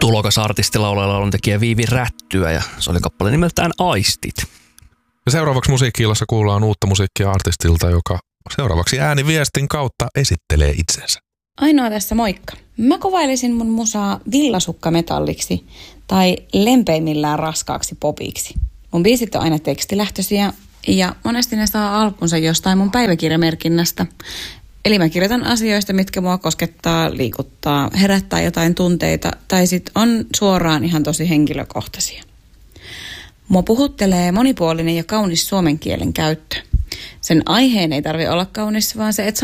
tulokas artisti, laulaja, lauluntekijä Viivi Rättyä ja se oli kappale nimeltään Aistit. Ja seuraavaksi Musiikki-illassa kuullaan uutta musiikkia artistilta, joka seuraavaksi ääniviestin kautta esittelee itsensä. Ainoa tässä moikka. Mä kuvailisin mun musaa villasukkametalliksi tai lempeimmillään raskaaksi popiksi. Mun biisit on aina tekstilähtöisiä ja monesti ne saa alkunsa jostain mun päiväkirjamerkinnästä. Eli mä kirjoitan asioista, mitkä mua koskettaa, liikuttaa, herättää jotain tunteita tai sit on suoraan ihan tosi henkilökohtaisia. Mua puhuttelee monipuolinen ja kaunis suomen kielen käyttö. Sen aiheen ei tarvitse olla kaunis, vaan se, että